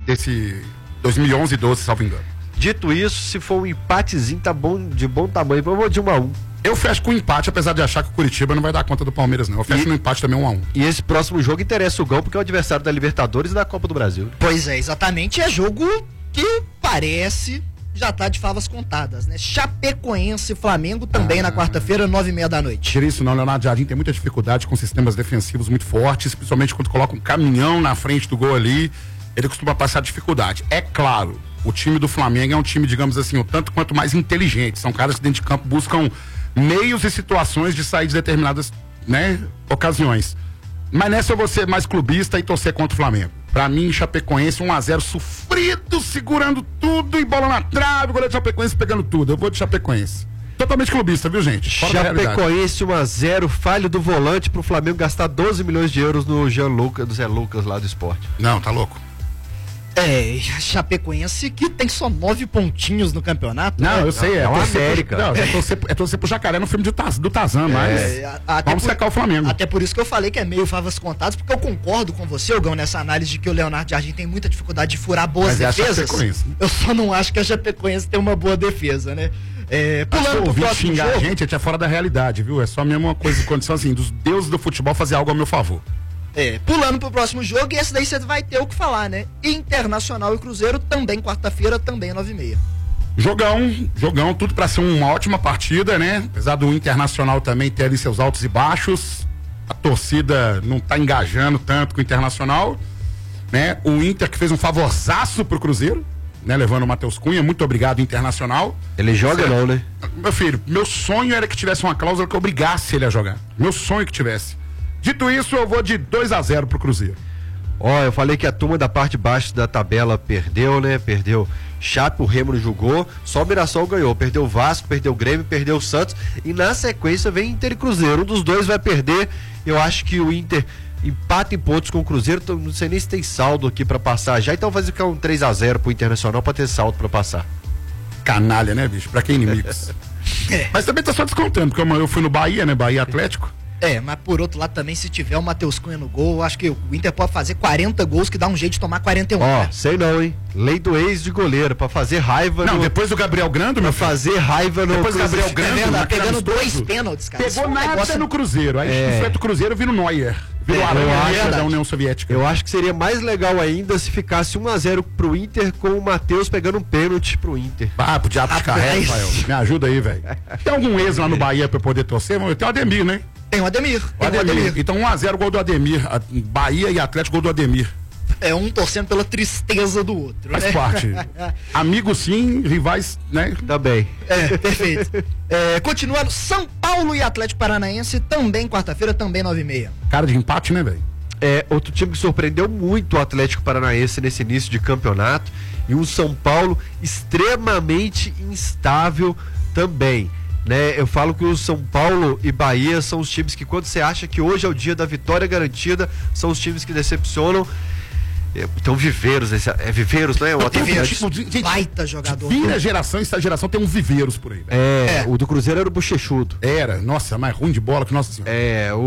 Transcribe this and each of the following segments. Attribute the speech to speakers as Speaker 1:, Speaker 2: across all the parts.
Speaker 1: desse 2011 e 12, salvo engano.
Speaker 2: Dito isso, se for um empatezinho, tá bom, de bom tamanho, vamos de 1-1.
Speaker 1: Eu fecho com empate, apesar de achar que o Curitiba não vai dar conta do Palmeiras, não. Eu fecho no empate também 1-1.
Speaker 2: E esse próximo jogo interessa o Gão, porque é o adversário da Libertadores e da Copa do Brasil.
Speaker 3: Pois é, exatamente. É jogo que parece já tá de favas contadas, né? Chapecoense e Flamengo também na quarta-feira, 9h30 da noite.
Speaker 1: Tira isso não, Leonardo Jardim tem muita dificuldade com sistemas defensivos muito fortes, principalmente quando coloca um caminhão na frente do gol ali, ele costuma passar dificuldade. É claro, o time do Flamengo é um time, digamos assim, o tanto quanto mais inteligente. São caras que dentro de campo buscam meios e situações de sair de determinadas, né, ocasiões. Mas nessa eu vou ser mais clubista e torcer contra o Flamengo. Pra mim, Chapecoense 1-0 sofrido, segurando tudo e bola na trave, o goleiro de Chapecoense pegando tudo. Eu vou de Chapecoense. Totalmente clubista, viu, gente?
Speaker 2: Chapecoense 1-0, falho do volante pro Flamengo gastar 12 milhões de euros no do Zé Lucas lá do Esporte.
Speaker 1: Não, tá louco.
Speaker 3: Chapecoense que tem só 9 pontinhos no campeonato.
Speaker 1: Não,
Speaker 3: né?
Speaker 1: eu sei, é uma
Speaker 2: América.
Speaker 1: Não, é torcer pro Jacaré no filme do Tarzan, mas vamos secar o Flamengo.
Speaker 3: Até por isso que eu falei que é meio favas contadas, porque eu concordo com você, Gão, nessa análise de que o Leonardo Jardim tem muita dificuldade de furar boas defesas. Eu só não acho que a Chapecoense tem uma boa defesa, né? Pulando pro próximo
Speaker 1: xingar
Speaker 3: jogo.
Speaker 1: a gente é fora da realidade, viu? É só a mesma coisa, condição assim, dos deuses do futebol fazer algo ao meu favor.
Speaker 3: Pulando pro próximo jogo, e esse daí você vai ter o que falar, né? Internacional e Cruzeiro, também quarta-feira, também 9h30.
Speaker 1: Jogão, tudo pra ser uma ótima partida, né? Apesar do Internacional também ter ali seus altos e baixos, a torcida não tá engajando tanto com o Internacional, né? O Inter que fez um favorzaço pro Cruzeiro, né? Levando o Matheus Cunha, muito obrigado, Internacional.
Speaker 2: Ele joga não, né?
Speaker 1: Meu filho, meu sonho era que tivesse uma cláusula que obrigasse ele a jogar. Meu sonho que tivesse. Dito isso, eu vou de 2-0 pro Cruzeiro.
Speaker 2: Eu falei que a turma da parte de baixo da tabela perdeu, né? Perdeu Chape, o Remo não jogou, só o Mirassol ganhou. Perdeu o Vasco, perdeu o Grêmio, perdeu o Santos. E na sequência vem Inter e Cruzeiro. Um dos dois vai perder. Eu acho que o Inter empata em pontos com o Cruzeiro. Não sei nem se tem saldo aqui pra passar já. Então vai ficar um 3-0 pro Internacional pra ter saldo pra passar.
Speaker 1: Canalha, né, bicho? Pra que inimigos? Mas também tá só descontando, porque eu fui no Bahia, né? Bahia Atlético.
Speaker 3: Mas por outro lado também, se tiver o Matheus Cunha no gol, acho que o Inter pode fazer 40 gols, que dá um jeito de tomar 41. Né?
Speaker 2: Sei não, hein? Lei do ex de goleiro, pra fazer raiva
Speaker 1: depois do Gabriel Grando,
Speaker 2: pra fazer raiva no
Speaker 1: depois do Gabriel Grando,
Speaker 3: pegando 2 pênaltis, cara.
Speaker 1: Pegou nada no Cruzeiro, aí enfrenta o Cruzeiro, vira o Neuer. Vira o Aranha da União Soviética.
Speaker 2: Eu acho que seria mais legal ainda se ficasse 1-0 pro Inter com o Matheus pegando um pênalti pro Inter.
Speaker 1: Pro diabo de carrega, Rafael. Me ajuda aí, velho. Tem algum ex lá no Bahia pra eu poder torcer? Tem o Ademir, né?
Speaker 3: Tem o Ademir.
Speaker 1: Então 1-0 gol do Ademir. Bahia e Atlético, gol do Ademir.
Speaker 3: Um torcendo pela tristeza do outro.
Speaker 1: Faz parte. Amigos sim, rivais, né?
Speaker 2: Também.
Speaker 3: Perfeito. Continuando, São Paulo e Atlético Paranaense, também quarta-feira, também 9h30.
Speaker 1: Cara de empate, né, velho?
Speaker 2: Outro time que surpreendeu muito o Atlético Paranaense nesse início de campeonato. E um São Paulo extremamente instável também. Né? Eu falo que o São Paulo e Bahia são os times que, quando você acha que hoje é o dia da vitória garantida, são os times que decepcionam. Então Viveiros, Viveiros, né?
Speaker 3: Gente, baita jogador.
Speaker 1: Vira geração, essa geração tem uns Viveiros por aí.
Speaker 2: O do Cruzeiro era o Bochechudo.
Speaker 1: Nossa, mais ruim de bola que nossa senhora.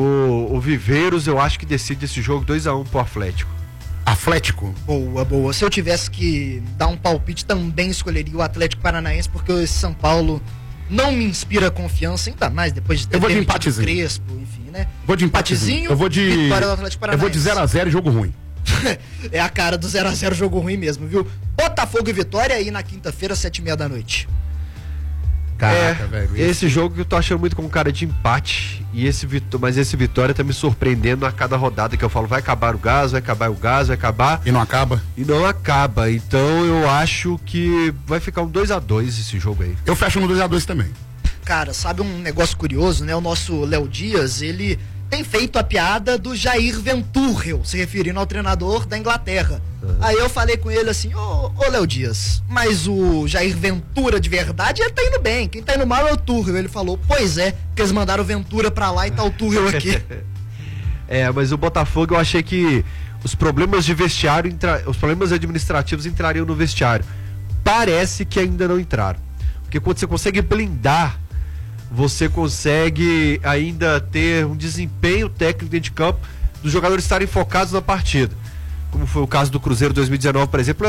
Speaker 2: O Viveiros eu acho que decide esse jogo 2-1 pro Atlético.
Speaker 1: Atlético?
Speaker 3: Boa. Se eu tivesse que dar um palpite, também escolheria o Atlético Paranaense, porque esse São Paulo não me inspira confiança, ainda mais depois de ter
Speaker 1: eu vou de empatezinho.
Speaker 3: Crespo, enfim, né?
Speaker 1: Vou de empatezinho. Eu vou de vitória do Atlético Paranaense. Eu vou de 0-0 jogo ruim.
Speaker 3: É a cara do 0-0 jogo ruim mesmo, viu? Botafogo e Vitória aí na quinta-feira, 7h30 da noite.
Speaker 2: Caraca, velho. Esse jogo que eu tô achando muito com cara de empate. Mas esse Vitória tá me surpreendendo a cada rodada que eu falo, vai acabar o gás, vai acabar.
Speaker 1: E não acaba?
Speaker 2: E não acaba. Então eu acho que vai ficar um 2-2 esse jogo aí.
Speaker 1: Eu fecho no 2-2 também.
Speaker 3: Cara, sabe um negócio curioso, né? O nosso Léo Dias, ele tem feito a piada do Jair Ventura, se referindo ao treinador da Inglaterra. Aí eu falei com ele assim, ô Léo Dias, mas o Jair Ventura de verdade, ele tá indo bem, quem tá indo mal é o Tuchel. Ele falou, pois é, porque eles mandaram o Ventura pra lá e tá o Tuchel aqui.
Speaker 2: Mas o Botafogo eu achei que os problemas de vestiário, os problemas administrativos entrariam no vestiário. Parece que ainda não entraram. Porque quando você consegue blindar, você consegue ainda ter um desempenho técnico dentro de campo dos jogadores estarem focados na partida. Como foi o caso do Cruzeiro 2019, por exemplo,